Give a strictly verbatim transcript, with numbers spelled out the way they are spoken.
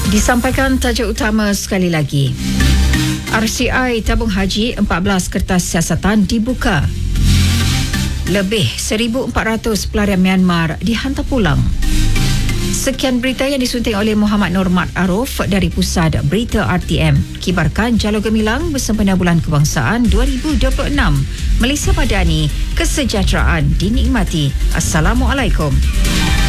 Disampaikan tajuk utama sekali lagi. R C I tabung haji empat belas kertas siasatan dibuka. Lebih seribu empat ratus pelarian Myanmar dihantar pulang. Sekian berita yang disunting oleh Muhammad Nur Mat Aruf dari Pusat Berita R T M. Kibarkan Jalur Gemilang bersempena Bulan Kebangsaan dua ribu dua puluh enam. Malaysia Madani, kesejahteraan dinikmati. Assalamualaikum.